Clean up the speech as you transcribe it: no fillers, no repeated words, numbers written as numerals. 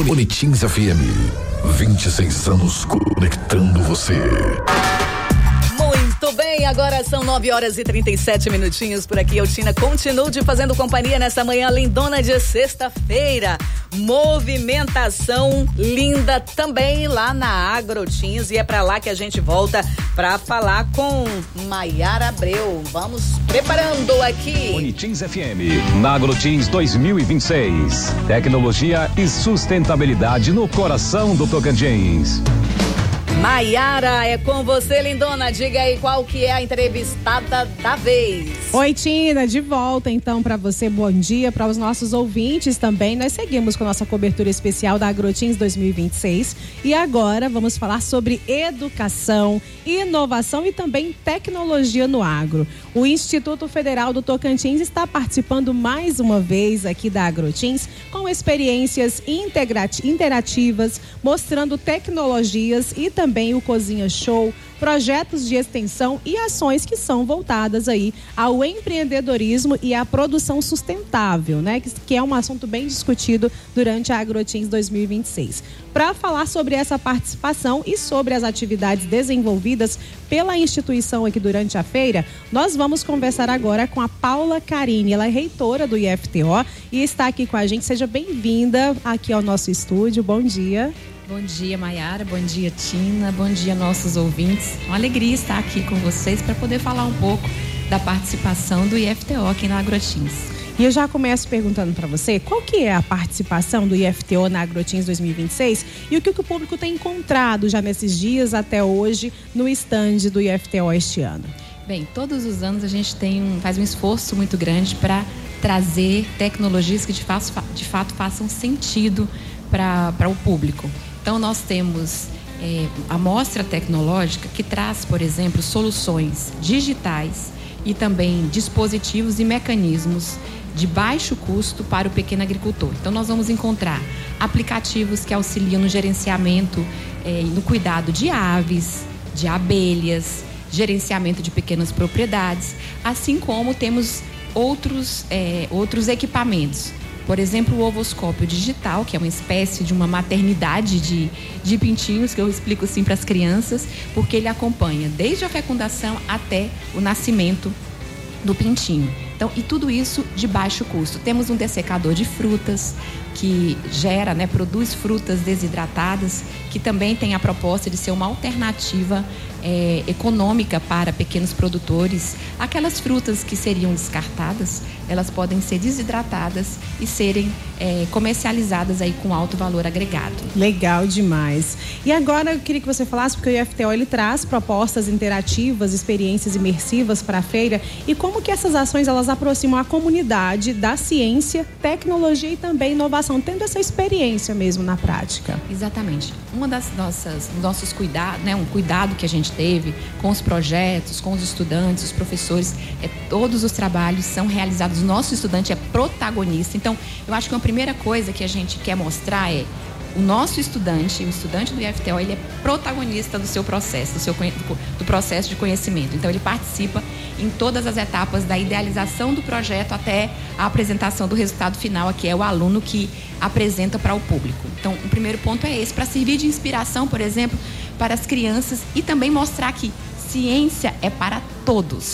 Unitins FM, 26 anos conectando você. Muito bem, agora são 9h37 por aqui. Eu, Tina, continuo te fazendo companhia nessa manhã lindona de sexta-feira. Movimentação linda também lá na Agrotins, e é pra lá que a gente volta pra falar com Maiara Abreu. Vamos preparando aqui. Unitins FM, na Agrotins 2026. Tecnologia e sustentabilidade no coração do Tocantins. Maiara, é com você, lindona. Diga aí qual que é a entrevistada da vez. Oi, Tina, de volta então para você. Bom dia para os nossos ouvintes também. Nós seguimos com a nossa cobertura especial da Agrotins 2026 e agora vamos falar sobre educação, inovação e também tecnologia no agro. O Instituto Federal do Tocantins está participando mais uma vez aqui da Agrotins com experiências interativas, mostrando tecnologias e também o Cozinha Show, projetos de extensão e ações que são voltadas aí ao empreendedorismo e à produção sustentável, né? Que é um assunto bem discutido durante a Agrotins 2026. Para falar sobre essa participação e sobre as atividades desenvolvidas pela instituição aqui durante a feira, nós vamos conversar agora com a Paula Carini. Ela é reitora do IFTO e está aqui com a gente. Seja bem-vinda aqui ao nosso estúdio. Bom dia. Bom dia, Maiara. Bom dia, Tina. Bom dia, nossos ouvintes. Uma alegria estar aqui com vocês para poder falar um pouco da participação do IFTO aqui na Agrotins. E eu já começo perguntando para você, qual que é a participação do IFTO na Agrotins 2026 e o que o público tem encontrado já nesses dias até hoje no estande do IFTO este ano? Bem, todos os anos a gente faz um esforço muito grande para trazer tecnologias que de fato façam sentido para o público. Então, nós temos a mostra tecnológica que traz, por exemplo, soluções digitais e também dispositivos e mecanismos de baixo custo para o pequeno agricultor. Então, nós vamos encontrar aplicativos que auxiliam no gerenciamento e no cuidado de aves, de abelhas, gerenciamento de pequenas propriedades, assim como temos outros equipamentos. Por exemplo, o ovoscópio digital, que é uma espécie de uma maternidade de pintinhos, que eu explico assim para as crianças, porque ele acompanha desde a fecundação até o nascimento do pintinho. Então, e tudo isso de baixo custo. Temos um dessecador de frutas que produz frutas desidratadas, que também tem a proposta de ser uma alternativa econômica para pequenos produtores. Aquelas frutas que seriam descartadas, elas podem ser desidratadas e serem comercializadas aí com alto valor agregado. Legal demais. E agora eu queria que você falasse, porque o IFTO ele traz propostas interativas, experiências imersivas para a feira, e como que essas ações elas aproximam a comunidade da ciência, tecnologia e também inovação, tendo essa experiência mesmo na prática. Exatamente. Uma das nossos cuidados, um cuidado que a gente teve com os projetos, com os estudantes, os professores, todos os trabalhos são realizados, o nosso estudante é protagonista. Então, eu acho que uma primeira coisa que a gente quer mostrar é o nosso estudante, o estudante do IFTO, ele é protagonista do seu processo, do processo de conhecimento. Então, ele participa em todas as etapas da idealização do projeto até a apresentação do resultado final, que é o aluno que apresenta para o público. Então, o primeiro ponto é esse, para servir de inspiração, por exemplo, para as crianças e também mostrar que ciência é para todos.